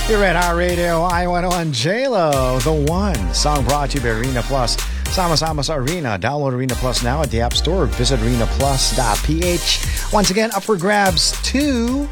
You're at our radio, I-101 J-Lo, the one. Song brought to you by Arena Plus. Sama-sama sa Arena. Download Arena Plus now at the App Store. Visit arenaplus.ph. Once again, up for grabs two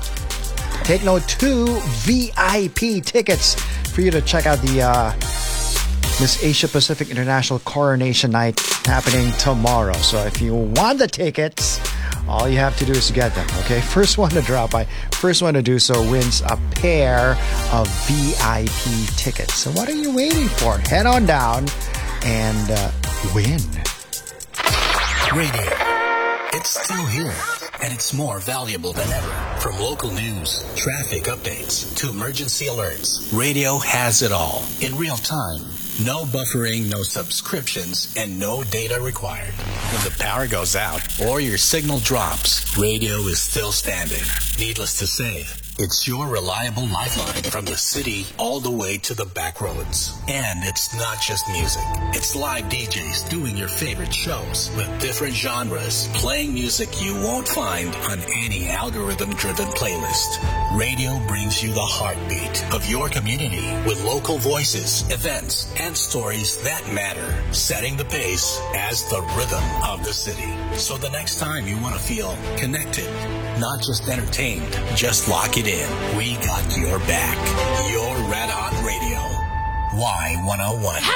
VIP tickets for you to check out the Miss Asia Pacific International Coronation Night happening tomorrow. So if you want the tickets, all you have to do is to get them, okay? First one to do so wins a pair of VIP tickets. So what are you waiting for? Head on down and win. Radio. It's still here, and it's more valuable than ever. From local news, traffic updates, to emergency alerts, radio has it all in real time. No buffering, no subscriptions, and no data required. When the power goes out or your signal drops, radio is still standing. Needless to say, it's your reliable lifeline from the city all the way to the back roads. And it's not just music. It's live DJs doing your favorite shows with different genres, playing music you won't find on any algorithm-driven playlist. Radio brings you the heartbeat of your community with local voices, events, and stories that matter, setting the pace as the rhythm of the city. So the next time you want to feel connected, not just entertained, just lock it in. We got your back. Your Red Hot Radio. Y101.